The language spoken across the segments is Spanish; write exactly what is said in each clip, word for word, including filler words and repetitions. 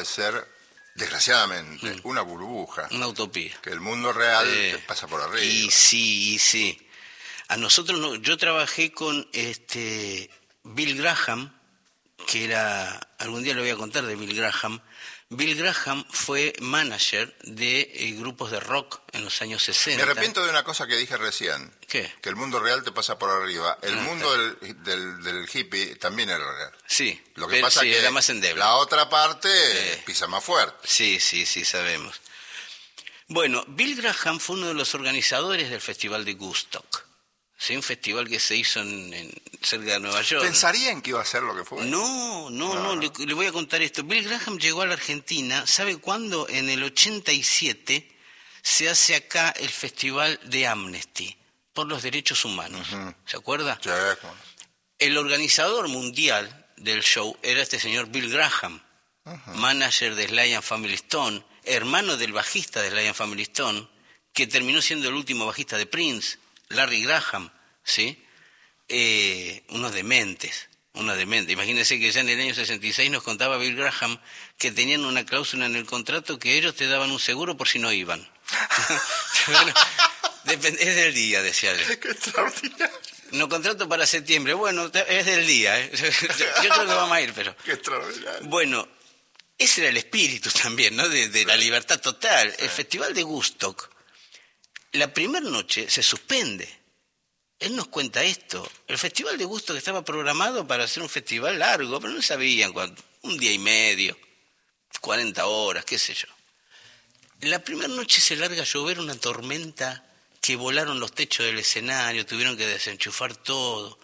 de ser, desgraciadamente, mm. una burbuja. Una utopía. Que el mundo real eh, te pasa por arriba. Y sí, y sí. A nosotros, no, yo trabajé con este Bill Graham, que era, algún día le voy a contar de Bill Graham. Bill Graham fue manager de eh, grupos de rock en los años sesenta. Me arrepiento de una cosa que dije recién. ¿Qué? Que el mundo real te pasa por arriba. El ah, mundo del, del, del hippie también era real. Sí. Lo que pasa sí, que era más endeble. La otra parte eh, pisa más fuerte. Sí, sí, sí, sabemos. Bueno, Bill Graham fue uno de los organizadores del Festival de Woodstock. Sí, un festival que se hizo en, en cerca de Nueva York. ¿Pensarían que iba a ser lo que fue? No, no, no, no le, le voy a contar esto. Bill Graham llegó a la Argentina, ¿sabe cuándo? En el ochenta y siete se hace acá el Festival de Amnesty por los Derechos Humanos. Uh-huh. ¿Se acuerda? Sí. El organizador mundial del show era este señor Bill Graham, uh-huh. manager de Sly and Family Stone, hermano del bajista de Sly and Family Stone, que terminó siendo el último bajista de Prince, Larry Graham, ¿sí? Eh, unos dementes, unos dementes. Imagínense que ya en el año sesenta y seis nos contaba Bill Graham que tenían una cláusula en el contrato que ellos te daban un seguro por si no iban. Bueno, depende, es del día, decía él. ¡Qué extraordinario! No contrato para septiembre. Bueno, es del día, ¿eh? Yo, yo creo que vamos a ir, pero... ¡Qué extraordinario! Bueno, ese era el espíritu también, ¿no? De, de sí. la libertad total. Sí. El Festival de Woodstock, la primera noche se suspende. Él nos cuenta esto. El Festival de Woodstock estaba programado para ser un festival largo, pero no sabían cuánto. Un día y medio, cuarenta horas, qué sé yo. La primera noche se larga a llover una tormenta que volaron los techos del escenario, tuvieron que desenchufar todo.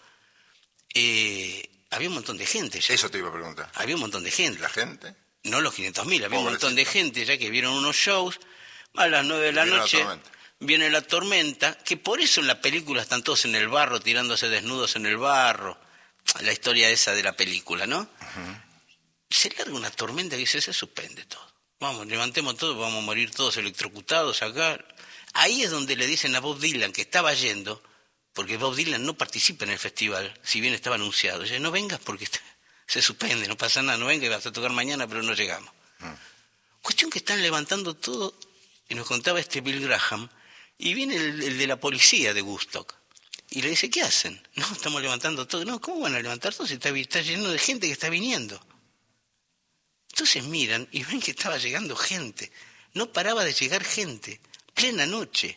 Eh, había un montón de gente ya. Eso te iba a preguntar. Había un montón de gente. ¿La gente? No los quinientos mil, había Pobrecito. un montón de gente ya que vieron unos shows. A las nueve de la noche viene la tormenta, que por eso en la película están todos en el barro, tirándose desnudos en el barro. La historia esa de la película, ¿no? Uh-huh. Se larga una tormenta que dice, se suspende todo. Vamos, levantemos todo, vamos a morir todos electrocutados acá. Ahí es donde le dicen a Bob Dylan que estaba yendo, porque Bob Dylan no participa en el festival, si bien estaba anunciado. Dice, no vengas porque está, se suspende, no pasa nada, no vengas, vas a tocar mañana, pero no llegamos. Uh-huh. Cuestión que están levantando todo, y nos contaba este Bill Graham, y viene el, el de la policía de Woodstock, y le dice, ¿qué hacen? No, estamos levantando todo. No, ¿cómo van a levantar todo si está, está lleno de gente que está viniendo? Entonces miran y ven que estaba llegando gente. No paraba de llegar gente. Plena noche.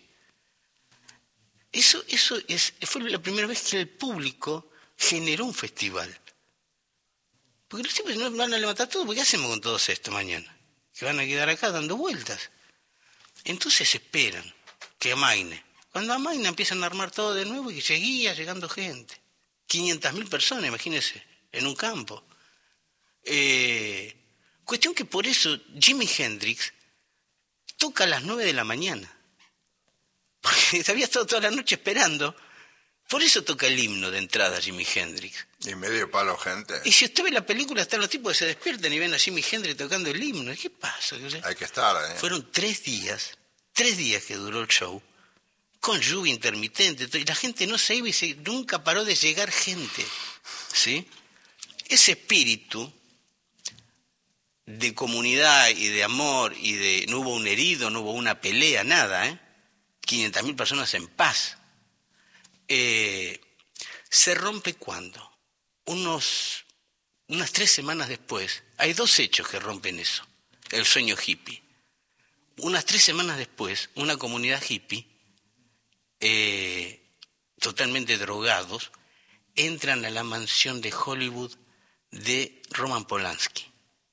Eso, eso es, fue la primera vez que el público generó un festival. Porque los tipos no van a levantar todo, ¿qué hacemos con todos esto mañana? Que van a quedar acá dando vueltas. Entonces esperan que amaine. Cuando amaina empiezan a armar todo de nuevo y seguía llegando gente. quinientas mil personas, imagínense, en un campo. Eh... Cuestión que por eso Jimi Hendrix toca a las nueve de la mañana. Porque había estado toda la noche esperando. Por eso toca el himno de entrada Jimi Hendrix. Y medio palo gente. Y si usted ve la película, están los tipos que se despiertan y ven a Jimi Hendrix tocando el himno. ¿Qué pasa? Hay que estar, ¿eh? Fueron tres días, tres días que duró el show, con lluvia intermitente. Y la gente no se iba y se, nunca paró de llegar gente. ¿Sí? Ese espíritu de comunidad y de amor y de no hubo un herido, no hubo una pelea, nada, ¿eh? quinientas mil personas en paz. Eh, se rompe cuando unos unas tres semanas después, hay dos hechos que rompen eso, el sueño hippie. Unas tres semanas después, una comunidad hippie, eh, totalmente drogados, entran a la mansión de Hollywood de Roman Polanski.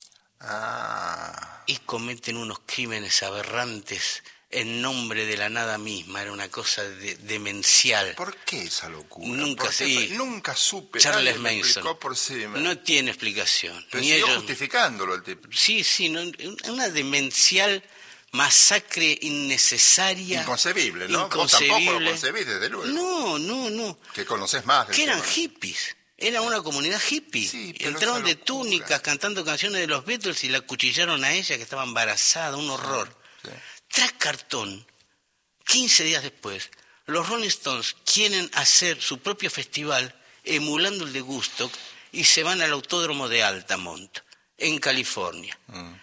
Ah. Y cometen unos crímenes aberrantes en nombre de la nada misma. Era una cosa de, demencial. ¿Por qué esa locura? Nunca sí. Nunca supe. Charles Manson. Por sí, no tiene explicación. Pero Ni siguió ellos... justificándolo el tipo. Sí, sí, no, una demencial masacre innecesaria. Inconcebible, ¿no? Inconcebible. Vos tampoco lo concebís, desde luego. No, no, no. Que conocés más. Que eran hippies. Era una comunidad hippie. Sí, entraron de túnicas cantando canciones de los Beatles y la acuchillaron a ella que estaba embarazada, un horror. Sí, sí. Tras cartón, quince días después, los Rolling Stones quieren hacer su propio festival emulando el de Woodstock y se van al autódromo de Altamont, en California. Mm.